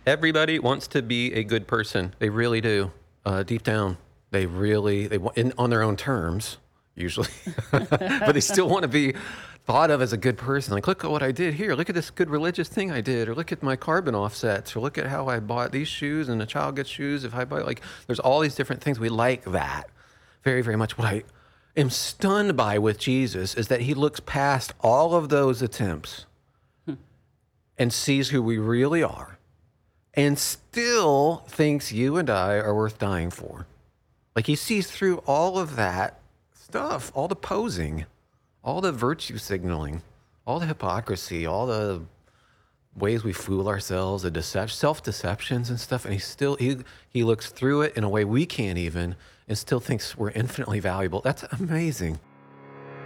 Everybody wants to be a good person. They really do. Deep down, they want, on their own terms, usually, but they still want to be thought of as a good person. Like, look at what I did here. Look at this good religious thing I did, or look at my carbon offsets, or look at how I bought these shoes, and a child gets shoes if I buy. Like, there's all these different things. We like that very, very much. What I am stunned by with Jesus is that he looks past all of those attempts and sees who we really are, and still thinks you and I are worth dying for. Like, he sees through all of that stuff, all the posing, all the virtue signaling, all the hypocrisy, all the ways we fool ourselves, the self-deceptions and stuff, and he looks through it in a way we can't even, and still thinks we're infinitely valuable. That's amazing.